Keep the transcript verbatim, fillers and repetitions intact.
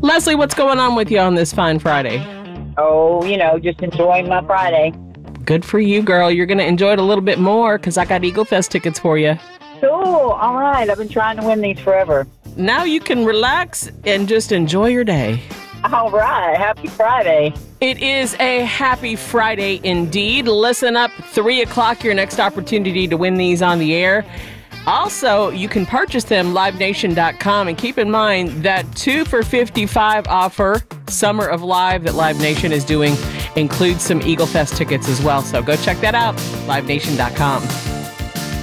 Leslie, what's going on with you on this fine Friday? Oh, you know, just enjoying my Friday. Good for you, girl. You're going to enjoy it a little bit more because I got Eagle Fest tickets for you. Cool. All right. I've been trying to win these forever. Now you can relax and just enjoy your day. All right. Happy Friday. It is a happy Friday indeed. Listen up, three o'clock, your next opportunity to win these on the air. Also, you can purchase them live nation dot com, and keep in mind that two for fifty-five offer, Summer of Live, that Live Nation is doing includes some Eagle Fest tickets as well. So go check that out, live nation dot com.